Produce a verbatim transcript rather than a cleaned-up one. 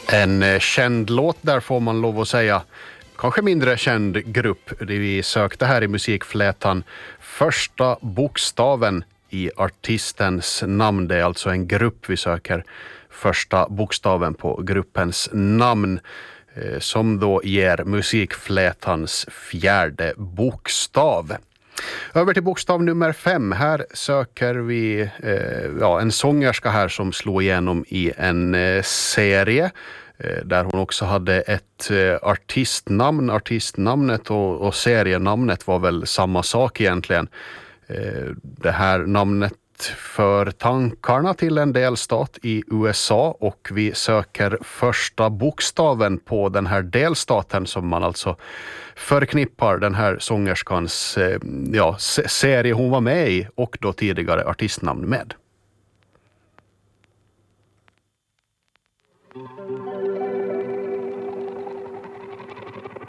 En eh, känd låt där får man lov att säga. Kanske mindre känd grupp. Vi sökte här i musikflätan första bokstaven i artistens namn. Det är alltså en grupp vi söker första bokstaven på gruppens namn, eh, som då ger musikflätans fjärde bokstav. Över till bokstav nummer fem. Här söker vi eh, ja, en sångerska här som slog igenom i en eh, serie eh, där hon också hade ett eh, artistnamn. Artistnamnet och, och serienamnet var väl samma sak egentligen. Eh, det här namnet för tankarna till en delstat i U S A, och vi söker första bokstaven på den här delstaten som man alltså förknippar den här sångerskans eh, ja, serie hon var med i och då tidigare artistnamn med.